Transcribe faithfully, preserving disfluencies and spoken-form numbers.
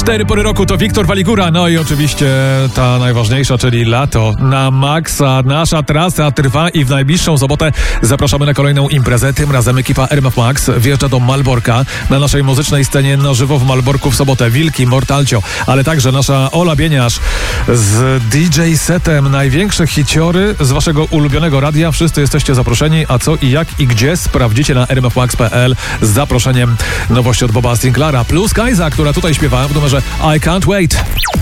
Cztery pory roku to Wiktor Waligura, no i oczywiście ta najważniejsza, czyli lato na maksa. Nasza trasa trwa i w najbliższą sobotę zapraszamy na kolejną imprezę. Tym razem ekipa R M F Max wjeżdża do Malborka. Na naszej muzycznej scenie na żywo w Malborku w sobotę Wilki, Mortalcio, ale także nasza Ola Bieniasz z D J setem największe hiciory z waszego ulubionego radia. Wszyscy jesteście zaproszeni, a co i jak i gdzie sprawdzicie na r m f max kropka p l z zaproszeniem nowości od Boba Sinclaira plus Kajza, która tutaj śpiewa w numerze I Can't Wait.